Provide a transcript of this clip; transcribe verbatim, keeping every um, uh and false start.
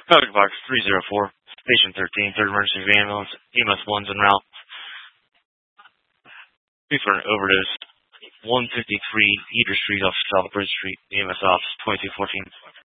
Project Box three zero four, Station thirteen, third Emergency Ambulance, E M S one's en route. Due for an overdose. one fifty-three Eater Street off South Bridge Street, E M S Office twenty-two fourteen.